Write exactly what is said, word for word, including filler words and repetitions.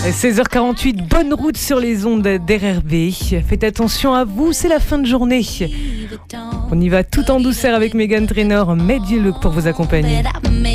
seize heures quarante-huit, bonne route sur les ondes d'R R B. Faites attention à vous, c'est la fin de journée. On y va tout en douceur avec Meghan Trainor, Made You Look pour vous accompagner.